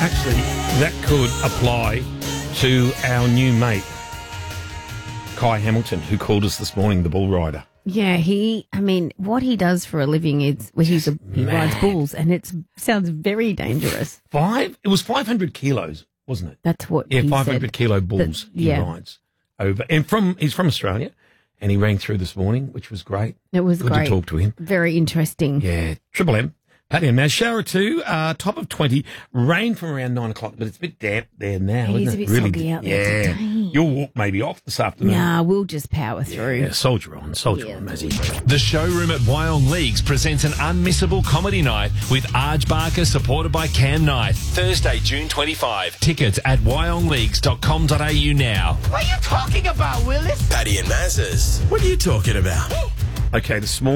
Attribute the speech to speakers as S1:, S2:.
S1: actually, that could apply to our new mate, Kai Hamilton, who called us this morning, the bull rider.
S2: Yeah, what he does for a living is he rides bulls, and it sounds very dangerous.
S1: It was 500 kilos, wasn't it?
S2: That's what
S1: he 500
S2: said.
S1: kilo bulls he rides over. And he's from Australia, and he rang through this morning, which was great.
S2: It was
S1: good
S2: great.
S1: to talk to him.
S2: Very interesting.
S1: Yeah, Triple M. Patty and Maz, shower 2, top of 20, rain from around 9 o'clock, but it's a bit damp there now,
S2: It is
S1: isn't
S2: a
S1: it?
S2: bit soggy out there today.
S1: You'll walk maybe off this afternoon.
S2: Nah, we'll just power through.
S1: Yeah, soldier on, Mazzy.
S3: The showroom at Wyong Leagues presents an unmissable comedy night with Arj Barker, supported by Cam Knight. Thursday, June 25. Tickets at wyongleagues.com.au now.
S4: What are you talking about, Willis?
S5: Patty and Maz's. What are you talking about?
S1: Okay, this morning.